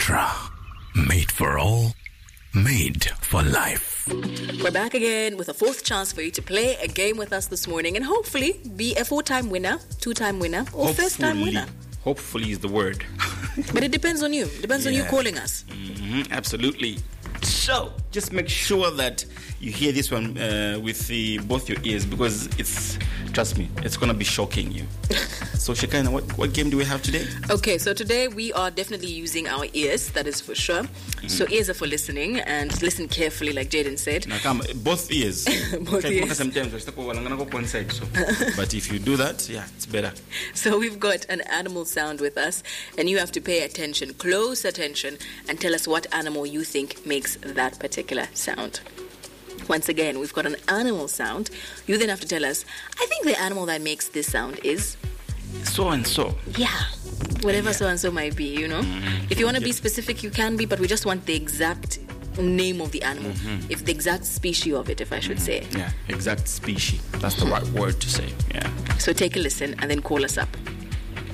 Extra. Made for all. Made for life. We're back again with a fourth chance for you to play a game with us this morning and hopefully be a 4-time winner, 2-time winner, or first-time winner. Hopefully is the word. But it depends on you. Depends on you calling us. Absolutely. So, just make sure that you hear this one with both your ears because trust me, it's going to be shocking you. So, Shekinah, what game do we have today? Okay, so today we are definitely using our ears, that is for sure. So, ears are for listening and listen carefully, like Jaden said. Now, come, both ears. Both ears. But if you do that, it's better. So, we've got an animal sound with us, and you have to pay attention, close attention, and tell us what animal you think makes that particular sound. Once again, we've got an animal sound. You then have to tell us, I think the animal that makes this sound is... so and so. Yeah. Whatever so and so might be, you know. If you want to be specific, you can be, but we just want the exact name of the animal. If the exact species of it, if I should say. Yeah, exact species. That's the right word to say. Yeah. So take a listen and then call us up.